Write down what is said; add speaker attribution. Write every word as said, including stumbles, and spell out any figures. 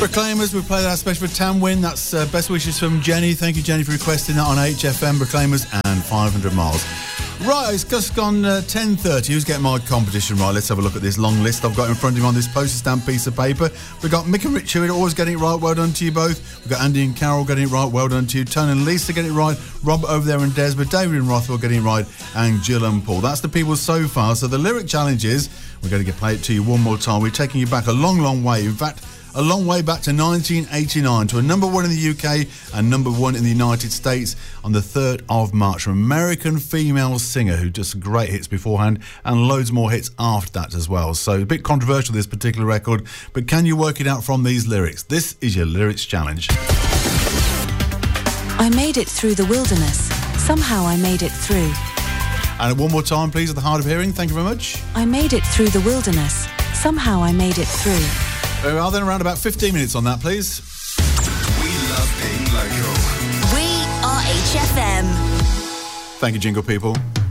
Speaker 1: Proclaimers, we played that special for Tamwin. That's uh, best wishes from Jenny. Thank you, Jenny, for requesting that on H F M. Proclaimers and five hundred miles. Right, it's just gone uh, ten thirty. Who's getting my competition right? Let's have a look at this long list I've got in front of me on this postage stamp piece of paper. We've got Mick and Rich Hewitt always getting it right. Well done to you both. We've got Andy and Carol getting it right. Well done to you. Tony and Lisa getting it right. Rob over there and Desmond. David and Rothwell getting it right. And Jill and Paul. That's the people so far. So the lyric challenge is, we're going to get play it to you one more time. We're taking you back a long, long way. In fact, a long way back to nineteen eighty-nine, to a number one in the U K and number one in the United States on the third of March. An American female singer who does great hits beforehand and loads more hits after that as well. So a bit controversial, this particular record, but can you work it out from these lyrics? This is your lyrics challenge.
Speaker 2: I made it through the wilderness. Somehow I made it through.
Speaker 1: And one more time, please, at the hard of hearing. Thank you very much.
Speaker 2: I made it through the wilderness. Somehow I made it through.
Speaker 1: Very well, then, around about fifteen minutes on that, please.
Speaker 3: We love being local.
Speaker 4: We are H F M.
Speaker 1: Thank you, Jingle People.